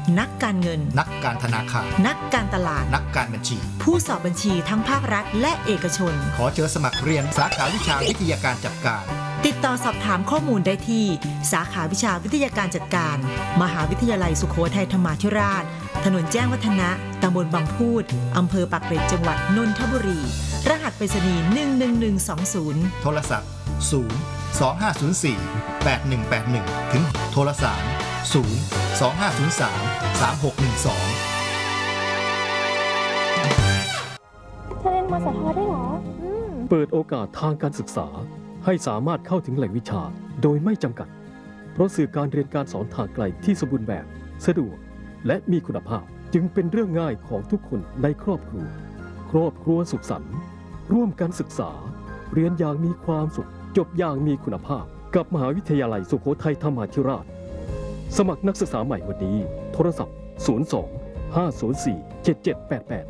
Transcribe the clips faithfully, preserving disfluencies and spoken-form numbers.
นักการเงินนักการธนาคารนักการตลาดนักการบัญชีผู้สอบบัญชีทั้งภาครัฐและเอกชนขอเชิญสมัครเรียนสาขาวิชาวิทยาการจัดการติดต่อสอบถามข้อมูลได้ที่สาขาวิชาวิทยาการจัดการมหาวิทยาลัยสุโขทัยธรรมาธิราชถนนแจ้งวัฒนะตำบลบางพูดอำเภอปากเกร็ดจังหวัดนนทบุรีรหัสไปรษณีย์หนึ่งหนึ่งหนึ่งสองศูนย์โทรศัพท์ศูนย์ สองห้าศูนย์สี่ แปดหนึ่งแปดหนึ่งถึงโทรศัพท์ศูนย์ สองห้าศูนย์สาม สามหกหนึ่งสองเธอเรียนมสทได้เหรอเปิดโอกาสทางการศึกษาให้สามารถเข้าถึงแหล่งวิชาโดยไม่จำกัดเพราะสื่อการเรียนการสอนทางไกลที่สมบูรณ์แบบสะดวกและมีคุณภาพจึงเป็นเรื่องง่ายของทุกคนในครอบครัวครอบครัวสุขสันต์ร่วมกันศึกษาเรียนอย่างมีความสุขจบอย่างมีคุณภาพกับมหาวิทยาลัยสุโขทัยธรรมาธิราชสมัครนักศึกษาใหม่วันนี้โทรศัพท์ศูนย์ สอง ห้าศูนย์สี่ เจ็ด เจ็ด แปด แปด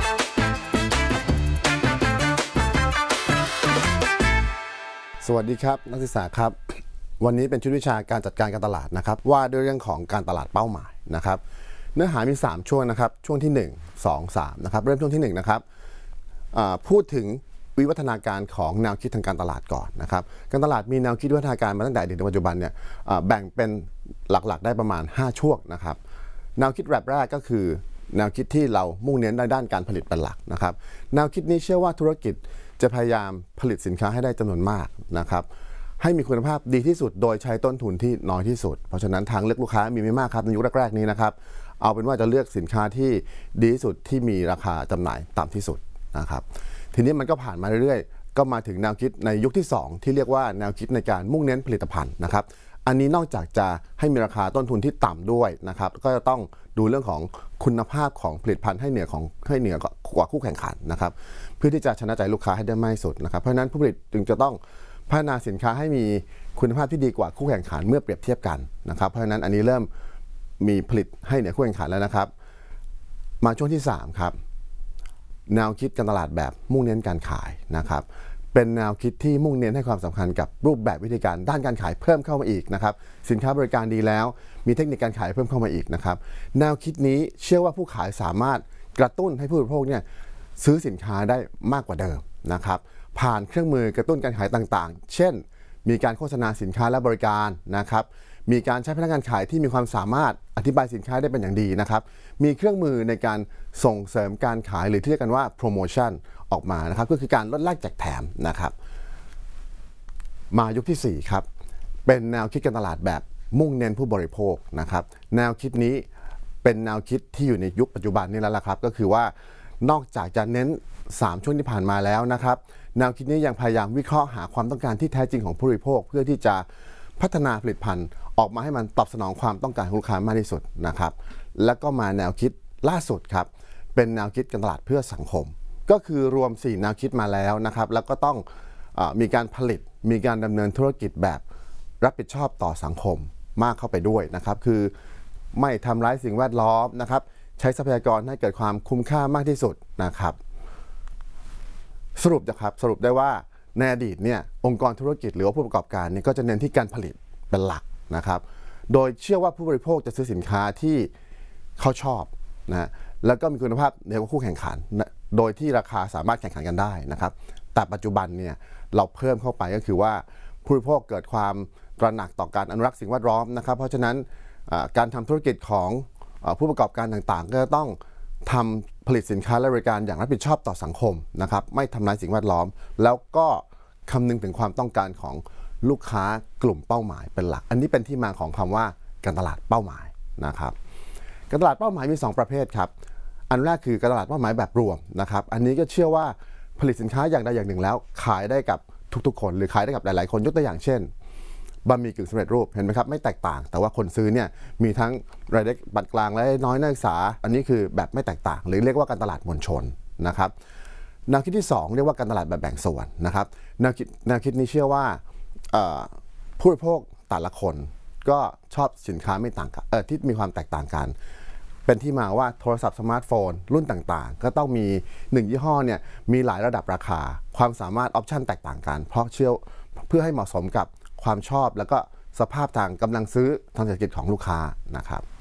สวัสดีครับนักศึกษาครับวันนี้เป็นชุดวิชาการจัดการการตลาดนะครับว่าด้วยเรื่องของการตลาดเป้าหมายนะครับเนื้อหามีสามช่วงนะครับช่วงที่หนึ่ง สอง สามนะครับเริ่มช่วงที่หนึ่งนะครับพูดถึงวิวัฒนาการของแนวคิดทางการตลาดก่อนนะครับการตลาดมีแนวคิดวิวัฒนาการมาตั้งแต่อดีตถึงปัจจุบันเนี่ยแบ่งเป็นหลักๆได้ประมาณห้าช่วงนะครับแนวคิดแบบแรกก็คือแนวคิดที่เรามุ่งเน้นในด้านการผลิตเป็นหลักนะครับแนวคิดนี้เชื่อว่าธุรกิจจะพยายามผลิตสินค้าให้ได้จำนวนมากนะครับให้มีคุณภาพดีที่สุดโดยใช้ต้นทุนที่น้อยที่สุดเพราะฉะนั้นทางเลือกลูกค้ามีไม่มากครับในยุคแรกๆนี้นะครับเอาเป็นว่าจะเลือกสินค้าที่ดีที่สุดที่มีราคาจำหน่ายต่ำที่สุดนะครับทีนี้มันก็ผ่านมาเรื่อยๆก็มาถึงแนวคิดในยุคที่สองที่เรียกว่าแนวคิดในการมุ่งเน้นผลิตภัณฑ์นะครับอันนี้นอกจากจะให้มีราคาต้นทุนที่ต่ำด้วยนะครับก็จะต้องดูเรื่องของคุณภาพของผลิตภัณฑ์ให้เหนือของให้เหนือกว่าคู่แข่งขันนะครับเพื่อที่จะชนะใจลูกค้าให้ได้มากที่สุดนะครับเพราะฉะนั้นผู้ผลิตจึงจะต้องพัฒนาสินค้าให้มีคุณภาพที่ดีกว่าคู่แข่งขันเมื่อเปรียบเทียบกันนะครับเพราะฉะนั้นอันนี้เริ่มมีผลิตให้เหนือคู่แข่งขันแล้วนะครับมาช่วงที่สามครับแนวคิดการตลาดแบบมุ่งเน้นการขายนะครับเป็นแนวคิดที่มุ่งเน้นให้ความสำคัญกับรูปแบบวิธีการด้านการขายเพิ่มเข้ามาอีกนะครับสินค้าบริการดีแล้วมีเทคนิคการขายเพิ่มเข้ามาอีกนะครับแนวคิดนี้เชื่อว่าผู้ขายสามารถกระตุ้นให้ผู้บริโภคเนี่ยซื้อสินค้าได้มากกว่าเดิมนะครับผ่านเครื่องมือกระตุ้นการขายต่างๆเช่นมีการโฆษณาสินค้าและบริการนะครับมีการใช้พนักงานขายที่มีความสามารถอธิบายสินค้าได้เป็นอย่างดีนะครับมีเครื่องมือในการส่งเสริมการขายหรือที่เรียกกันว่าโปรโมชั่นออกมานะครับก็คือการลดแลกแจกแถมนะครับมายุคที่สี่ครับเป็นแนวคิดการตลาดแบบมุ่งเน้นผู้บริโภคนะครับแนวคิดนี้เป็นแนวคิดที่อยู่ในยุคปัจจุบันนี้แล้วล่ะครับก็คือว่านอกจากจะเน้นสามช่วงที่ผ่านมาแล้วนะครับแนวคิดนี้ยังพยายามวิเคราะห์หาความต้องการที่แท้จริงของผู้บริโภคเพื่อที่จะพัฒนาผลิตภัณฑ์ออกมาให้มันตอบสนองความต้องการของลูกค้ามากที่สุดนะครับแล้วก็มาแนวคิดล่าสุดครับเป็นแนวคิดการตลาดเพื่อสังคมก็คือรวมสี่แนวคิดมาแล้วนะครับแล้วก็ต้องเอ่อมีการผลิตมีการดำเนินธุรกิจแบบรับผิดชอบต่อสังคมมากเข้าไปด้วยนะครับคือไม่ทำร้ายสิ่งแวดล้อมนะครับใช้ทรัพยากรให้เกิดความคุ้มค่ามากที่สุดนะครับสรุปนะครับสรุปได้ว่าในอดีตเนี่ยองค์กรธุรกิจหรือว่าผู้ประกอบการเนี่ยก็จะเน้นที่การผลิตเป็นหลักนะครับโดยเชื่อว่าผู้บริโภคจะซื้อสินค้าที่เขาชอบนะแล้วก็มีคุณภาพเหนือกว่าคู่แข่งขันโดยที่ราคาสามารถแข่งขันกันได้นะครับแต่ปัจจุบันเนี่ยเราเพิ่มเข้าไปก็คือว่าผู้บริโภคเกิดความตระหนักต่อการอนุรักษ์สิ่งแวดล้อมนะครับเพราะฉะนั้นการทำธุรกิจของผู้ประกอบการต่างๆก็ต้องทำผลิตสินค้าและบริการอย่างรับผิดชอบต่อสังคมนะครับไม่ทำลายสิ่งแวดล้อมแล้วก็คำนึงถึงความต้องการของลูกค้ากลุ่มเป้าหมายเป็นหลักอันนี้เป็นที่มาของคำว่าการตลาดเป้าหมายนะครับการตลาดเป้าหมายมีสองประเภทครับอันแรกคือการตลาดเป้าหมายแบบรวมนะครับอันนี้ก็เชื่อว่าผลิตสินค้าอย่างใดอย่างหนึ่งแล้วขายได้กับทุกๆคนหรือขายได้กับหลายๆคนยกตัวอย่างเช่นบะหมี่กึ่งสำเร็จรูปเห็นไหมครับไม่แตกต่างแต่ว่าคนซื้อเนี่ยมีทั้งรายได้ปานกลางและน้อยนักศึกษาอันนี้คือแบบไม่แตกต่างหรือเรียกว่าการตลาดมวลชนนะครับแนวคิดที่สองเรียกว่าการตลาดแบบแบ่งส่วนนะครับแนวคิดแนวคิดนี้เชื่อว่าผู้บริโภคแต่ละคนก็ชอบสินค้าไม่ต่างกันเออที่มีความแตกต่างกันเป็นที่มาว่าโทรศัพท์สมาร์ทโฟนรุ่นต่างๆก็ต้องมีหนึ่งยี่ห้อเนี่ยมีหลายระดับราคาความสามารถออปชันแตกต่างกันเพราะเชื่อเพื่อให้เหมาะสมกับความชอบแล้วก็สภาพทางกำลังซื้อทางเศรษฐกิจของลูกค้านะครับ